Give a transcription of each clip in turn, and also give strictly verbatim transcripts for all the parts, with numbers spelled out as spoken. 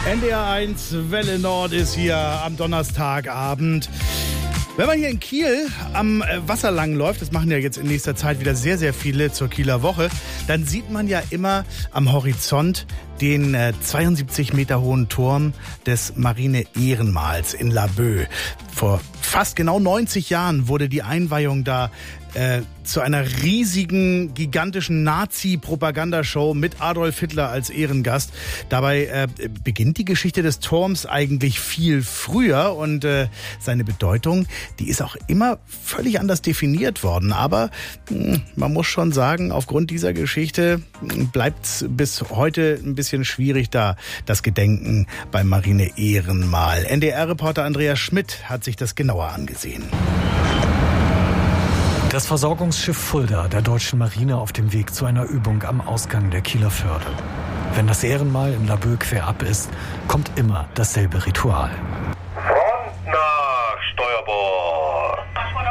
N D R eins Welle Nord ist hier am Donnerstagabend. Wenn man hier in Kiel am Wasser lang läuft, das machen ja jetzt in nächster Zeit wieder sehr, sehr viele zur Kieler Woche, dann sieht man ja immer am Horizont den zweiundsiebzig Meter hohen Turm des Marine-Ehrenmals in Laboe. Vor fast genau neunzig Jahren wurde die Einweihung da äh, zu einer riesigen, gigantischen Nazi-Propagandashow mit Adolf Hitler als Ehrengast. Dabei äh, beginnt die Geschichte des Turms eigentlich viel früher und äh, seine Bedeutung, die ist auch immer völlig anders definiert worden. Aber mh, man muss schon sagen, aufgrund dieser Geschichte bleibt es bis heute ein bisschen schwierig da, das Gedenken beim Marine-Ehrenmal. N D R-Reporter Andreas Schmidt hat sich das genauer angesehen. Das Versorgungsschiff Fulda der deutschen Marine auf dem Weg zu einer Übung am Ausgang der Kieler Förde. Wenn das Ehrenmal in Laboe querab ist, kommt immer dasselbe Ritual. Front nach Steuerbord.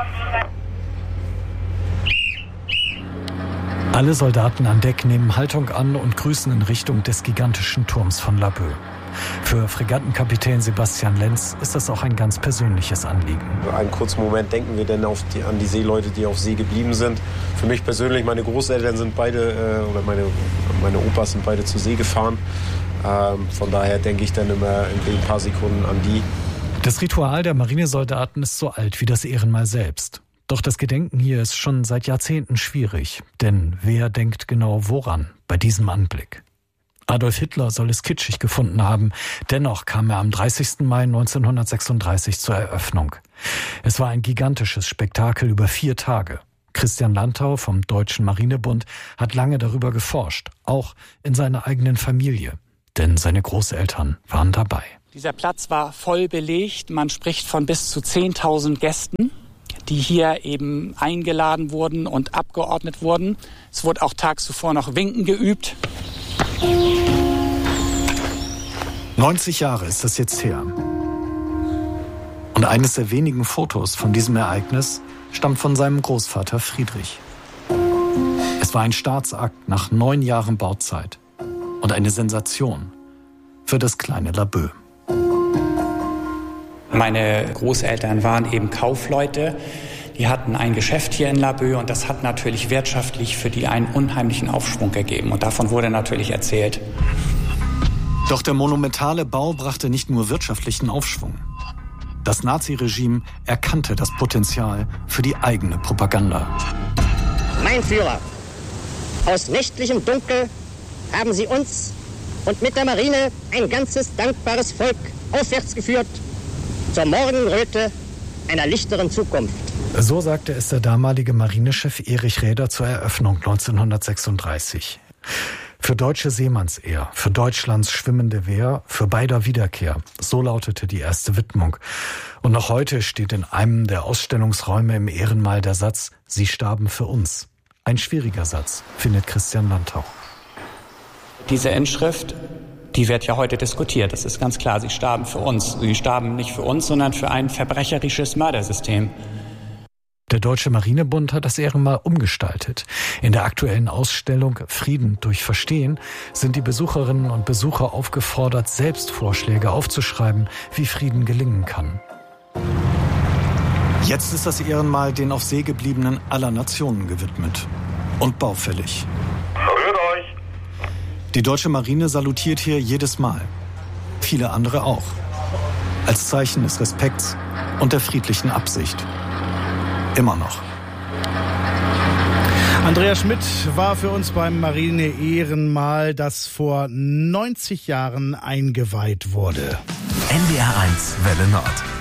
Alle Soldaten an Deck nehmen Haltung an und grüßen in Richtung des gigantischen Turms von Laboe. Für Fregattenkapitän Sebastian Lenz ist das auch ein ganz persönliches Anliegen. Einen kurzen Moment denken wir denn auf die, an die Seeleute, die auf See geblieben sind. Für mich persönlich, meine Großeltern sind beide, äh, oder meine, meine Opas sind beide zur See gefahren. Ähm, von daher denke ich dann immer in den paar Sekunden an die. Das Ritual der Marinesoldaten ist so alt wie das Ehrenmal selbst. Doch das Gedenken hier ist schon seit Jahrzehnten schwierig. Denn wer denkt genau woran bei diesem Anblick? Adolf Hitler soll es kitschig gefunden haben. Dennoch kam er am dreißigsten Mai neunzehnhundertsechsunddreißig zur Eröffnung. Es war ein gigantisches Spektakel über vier Tage. Christian Landau vom Deutschen Marinebund hat lange darüber geforscht, auch in seiner eigenen Familie. Denn seine Großeltern waren dabei. Dieser Platz war voll belegt. Man spricht von bis zu zehntausend Gästen, die hier eben eingeladen wurden und abgeordnet wurden. Es wurde auch tags zuvor noch Winken geübt. neunzig Jahre ist das jetzt her. Und eines der wenigen Fotos von diesem Ereignis stammt von seinem Großvater Friedrich. Es war ein Staatsakt nach neun Jahren Bauzeit und eine Sensation für das kleine Laboe. Meine Großeltern waren eben Kaufleute. Die hatten ein Geschäft hier in Laboe und das hat natürlich wirtschaftlich für die einen unheimlichen Aufschwung gegeben. Und davon wurde natürlich erzählt. Doch der monumentale Bau brachte nicht nur wirtschaftlichen Aufschwung. Das Naziregime erkannte das Potenzial für die eigene Propaganda. Mein Führer, aus nächtlichem Dunkel haben Sie uns und mit der Marine ein ganzes dankbares Volk aufwärts geführt zur Morgenröte einer lichteren Zukunft. So sagte es der damalige Marinechef Erich Räder zur Eröffnung neunzehnhundertsechsunddreißig. Für deutsche Seemannsehr, für Deutschlands schwimmende Wehr, für beider Wiederkehr. So lautete die erste Widmung. Und noch heute steht in einem der Ausstellungsräume im Ehrenmal der Satz, Sie starben für uns. Ein schwieriger Satz, findet Christian Landau. Diese Inschrift, die wird ja heute diskutiert. Das ist ganz klar, sie starben für uns. Sie starben nicht für uns, sondern für ein verbrecherisches Mördersystem. Der Deutsche Marinebund hat das Ehrenmal umgestaltet. In der aktuellen Ausstellung Frieden durch Verstehen sind die Besucherinnen und Besucher aufgefordert, selbst Vorschläge aufzuschreiben, wie Frieden gelingen kann. Jetzt ist das Ehrenmal den auf See gebliebenen aller Nationen gewidmet. Und baufällig. Rührt euch! Die deutsche Marine salutiert hier jedes Mal. Viele andere auch. Als Zeichen des Respekts und der friedlichen Absicht. Immer noch. Andreas Schmidt war für uns beim Marine-Ehrenmal, das vor neunzig Jahren eingeweiht wurde. N D R eins Welle Nord.